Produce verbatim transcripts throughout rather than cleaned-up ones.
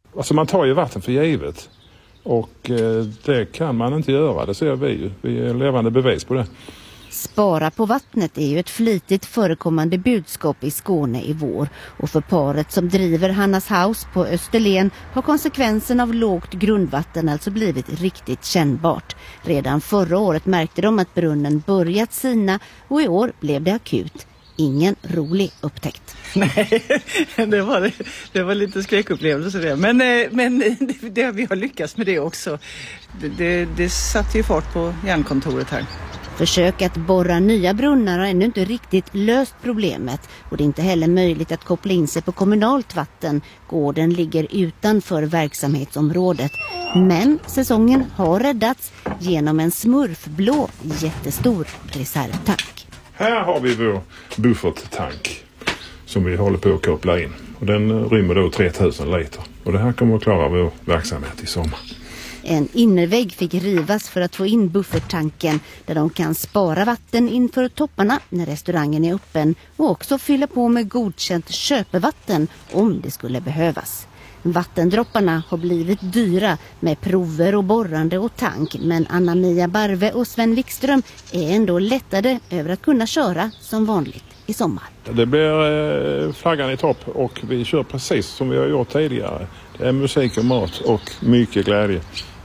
Alltså man tar ju vatten för givet. Och eh, det kan man inte göra, det ser vi ju. Vi är levande bevis på det. Spara på vattnet är ju ett flitigt förekommande budskap i Skåne i vår. Och för paret som driver Hannas House på Österlen har konsekvensen av lågt grundvatten alltså blivit riktigt kännbart. Redan förra året märkte de att brunnen börjat sina och i år blev det akut. Ingen rolig upptäckt. Nej, det var, det var lite skräckupplevelse det. Men, men det, det, vi har lyckats med det också. Det, det, det satte ju fart på järnkontoret här. Försök att borra nya brunnar har ännu inte riktigt löst problemet och det är inte heller möjligt att koppla in sig på kommunalt vatten. Gården ligger utanför verksamhetsområdet. Men säsongen har räddats genom en smurfblå jättestor reservtank. Här har vi vår bufferttank som vi håller på att koppla in. Och den rymmer då tre tusen liter. Och det här kommer att klara vår verksamhet i sommar. En innervägg fick rivas för att få in bufferttanken där de kan spara vatten inför topparna när restaurangen är öppen och också fylla på med godkänt köpevatten om det skulle behövas. Vattendropparna har blivit dyra med prover och borrande och tank, men Anna-Mia Barve och Sven Wikström är ändå lättade över att kunna köra som vanligt i sommar. Det blir flaggan i topp och vi kör precis som vi har gjort tidigare. Det är musik och mat och mycket glädje.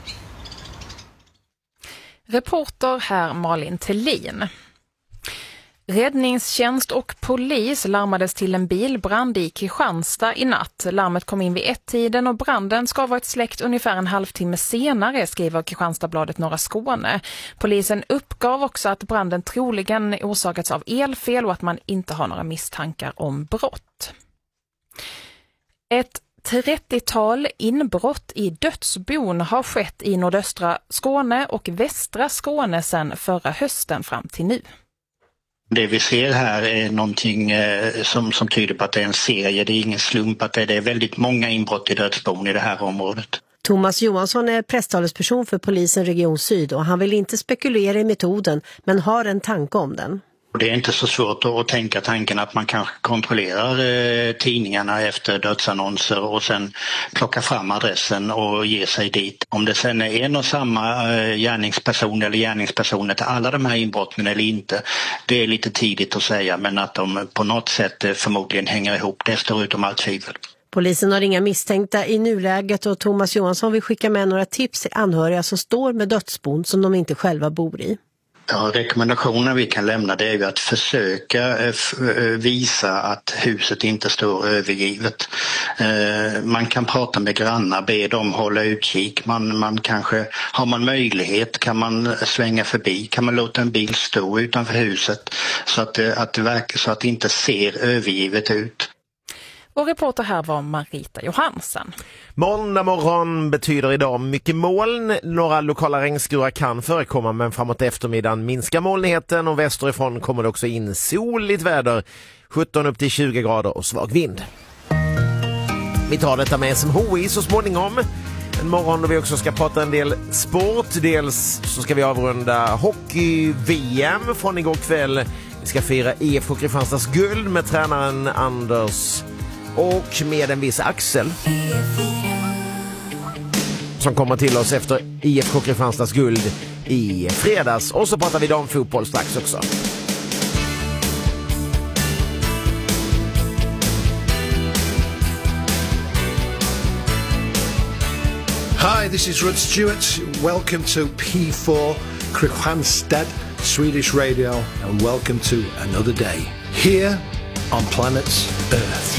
Reporter här Malin Tellin. Räddningstjänst och polis larmades till en bilbrand i Kristianstad i natt. Larmet kom in vid ett-tiden och branden ska ha varit släckt ungefär en halvtimme senare, skriver Kristianstadsbladet Norra Skåne. Polisen uppgav också att branden troligen orsakats av elfel och att man inte har några misstankar om brott. Ett trettiotal inbrott i dödsbon har skett i nordöstra Skåne och västra Skåne sedan förra hösten fram till nu. Det vi ser här är någonting eh, som, som tyder på att det är en serie. Det är ingen slump att det är, det är väldigt många inbrott i dödsbon i det här området. Thomas Johansson är presstalesperson för polisen Region Syd och han vill inte spekulera i metoden men har en tanke om den. Och det är inte så svårt att tänka tanken att man kanske kontrollerar eh, tidningarna efter dödsannonser och sen plocka fram adressen och ge sig dit. Om det sen är en och samma eh, gärningsperson eller gärningspersoner till alla de här inbrotten eller inte, det är lite tidigt att säga, men att de på något sätt eh, förmodligen hänger ihop, det står utom allt tvivel. Polisen har inga misstänkta i nuläget och Thomas Johansson vill skicka med några tips till anhöriga som står med dödsbon som de inte själva bor i. Ja, rekommendationer vi kan lämna det är ju att försöka visa att huset inte står övergivet. Man kan prata med grannar, be dem hålla utkik. Man, man kanske, har man möjlighet kan man svänga förbi, kan man låta en bil stå utanför huset så att det, att det verkar, så att det inte ser övergivet ut. Och reporter här var Marita Johansen. Måndag morgon betyder idag mycket moln. Några lokala regnskurar kan förekomma men framåt eftermiddagen minskar molnigheten och västerifrån kommer det också in soligt väder. sjutton upp till tjugo grader och svag vind. Vi tar detta med S M H I så småningom. En morgon då vi också ska prata en del sport. Dels så ska vi avrunda hockey-V M från igår kväll. Vi ska fira I F K Kristianstads guld med tränaren Anders och med en viss Axel som kommer till oss efter I F K Kristianstads guld i fredags. Och så pratar vi om fotboll strax också. Hi, this is Rod Stewart. Welcome to P four Kristianstad Swedish Radio and welcome to another day here on planet Earth.